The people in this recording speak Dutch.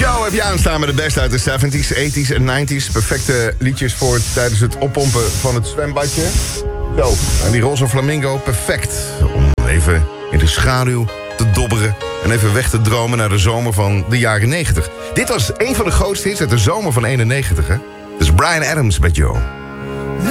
Joe heb je aanstaan met de beste uit de 70s, 80s en 90s. Perfecte liedjes voor tijdens het oppompen van het zwembadje. Zo, en die roze flamingo, perfect. Om even in de schaduw te dobberen en even weg te dromen naar de zomer van de jaren 90. Dit was een van de grootste hits uit de zomer van 91, hè? Dus Bryan Adams met Joe.